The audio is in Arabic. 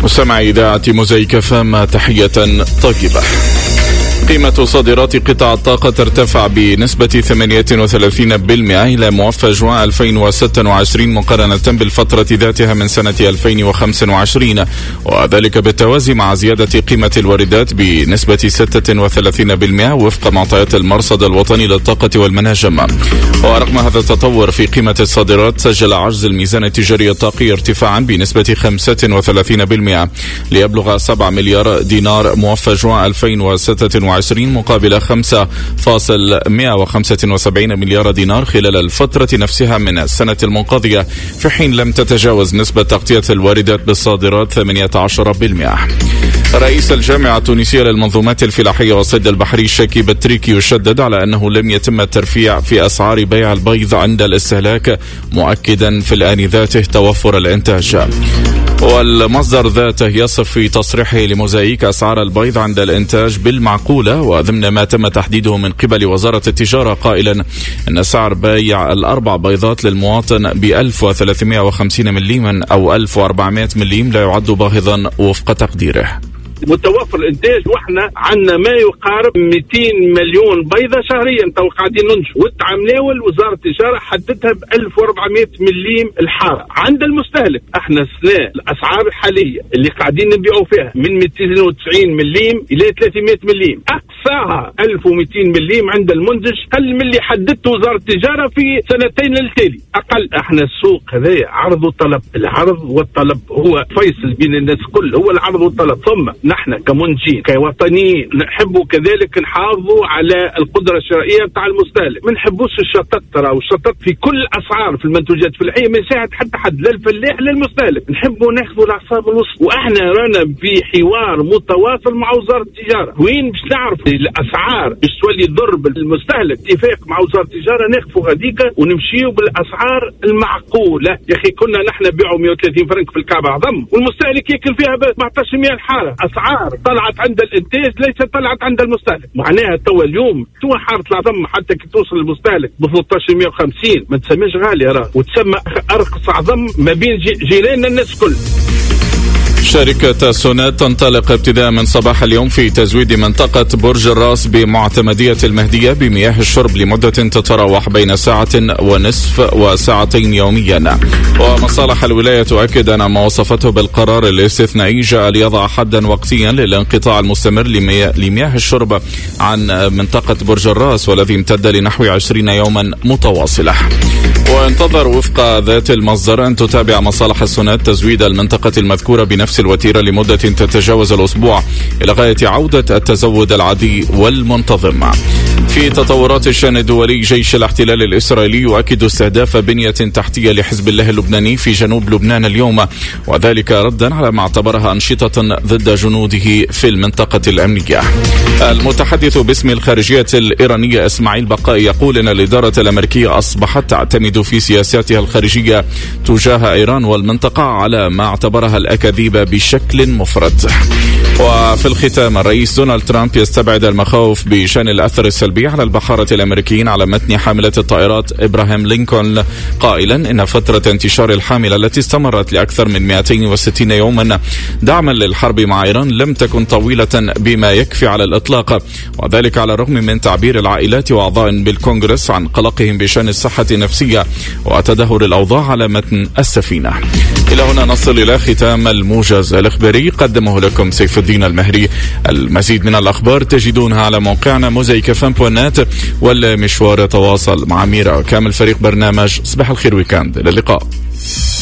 مستمعي إذاعة موزايك فام، تحية طيبة. قيمة صادرات قطاع الطاقة ترتفع بنسبة 38% إلى موفى جوان 2026 مقارنة بالفترة ذاتها من سنة 2025، وذلك بالتوازي مع زيادة قيمة الواردات بنسبة 36% وفق معطيات المرصد الوطني للطاقة والمناجم. ورغم هذا التطور في قيمة الصادرات، سجل عجز الميزان التجاري الطاقي ارتفاعا بنسبة 35% ليبلغ 7 مليار دينار موفى جوان 2026 مقابل 5.175 مليار دينار خلال الفترة نفسها من السنة المنقضية، في حين لم تتجاوز نسبة تغطية الواردات بالصادرات 18%. رئيس الجامعة التونسية للمنظومات الفلاحية والصيد البحري شاكي بتريكي يشدد على أنه لم يتم الترفيع في أسعار بيع البيض عند الاستهلاك، مؤكدا في الآن ذاته توفر الإنتاج. والمصدر ذاته يصف في تصريحه لموزايك أسعار البيض عند الإنتاج بالمعقولة وضمن ما تم تحديده من قبل وزارة التجارة، قائلا أن سعر بيع الأربع بيضات للمواطن ب 1350 مليما أو 1400 مليم لا يعد باهظا وفق تقديره. متوفر الانتاج، واحنا عندنا ما يقارب 200 مليون بيضه شهريا تو قاعدين ننتج، والتعاملول وزاره التجاره حددها ب 1400 مليم الحاره عند المستهلك. احنا السنه الاسعار الحاليه اللي قاعدين نبيعوا فيها من 290 مليم الى 300 مليم، اقصاها 1200 مليم عند المنتج، اقل من اللي حددته وزاره التجاره في سنتين التالي اقل. احنا السوق هذا عرض وطلب، العرض والطلب هو فيصل بين الناس كل، هو العرض والطلب. ثم نحن كمنتجين كوطنيين نحبوا كذلك نحافظوا على القدرة الشرائية بتاع المستهلك، ما نحبوش الشطط، ترى والشطط في كل أسعار في المنتوجات الفلاحية ما يساعد حتى حد، لا الفلاح لا المستهلك. نحبوا ناخذوا الأعصاب الوسط، وإحنا رانا في حوار متواصل مع وزارة التجارة، وين باش نعرف الأسعار باش تولي تضر بالمستهلك، اتفاق مع وزارة التجارة ناخذوا هذيك ونمشيوا بالأسعار المعقولة. يا أخي كنا نحن نبيعوا 130 فرنك في الكعبة عظم، والمستهلك ياكل فيها ب 1400 الحارة. أسعار طلعت عند الانتاج ليست طلعت عند المستهلك، معناها توا اليوم تو حاره العظم حتى كي توصل للمستهلك ب 1350 ما تسميش غالي راه، وتسمى ارخص عظم ما بين جيراننا الناس كل. شركة سونات تنطلق ابتداء من صباح اليوم في تزويد منطقة برج الراس بمعتمدية المهدية بمياه الشرب لمدة تتراوح بين ساعة ونصف وساعتين يوميا. ومصالح الولاية تؤكد أن ما وصفته بالقرار الاستثنائي جاء ليضع حدا وقتيا للانقطاع المستمر لمياه الشرب عن منطقة برج الراس، والذي امتد لنحو 20 يوما متواصلة. وانتظر وفق ذات المصدر أن تتابع مصالح السونات تزويد المنطقة المذكورة بنفس الوتيرة لمدة تتجاوز الأسبوع إلى غاية عودة التزود العادي والمنتظم. في تطورات الشأن الدولي، جيش الاحتلال الإسرائيلي يؤكد استهداف بنية تحتية لحزب الله اللبناني في جنوب لبنان اليوم، وذلك ردا على ما اعتبرها أنشطة ضد جنوده في المنطقة الأمنية. المتحدث باسم الخارجية الإيرانية إسماعيل بقائي يقول أن الإدارة الأمريكية أصبحت تعتمد في سياساتها الخارجية تجاه إيران والمنطقة على ما اعتبرها الأكاذيب بشكل مفرط. وفي الختام، الرئيس دونالد ترامب يستبعد المخاوف بشأن الأثر السلبي على البحارة الأمريكيين على متن حاملة الطائرات إبراهام لينكولن، قائلا إن فترة انتشار الحاملة التي استمرت لأكثر من 260 يوما دعما للحرب مع إيران لم تكن طويلة بما يكفي على الإطلاق، وذلك على الرغم من تعبير العائلات وأعضاء بالكونغرس عن قلقهم بشأن الصحة النفسية وتدهور الأوضاع على متن السفينة. إلى هنا نصل إلى ختام الموجز الإخباري، قدمه لكم سيف الدين المهري. المزيد من الأخبار تجدونها على موقعنا موزايك فام.net، والمشوار يتواصل مع ميرا كامل فريق برنامج صباح الخير ويكاند. إلى اللقاء.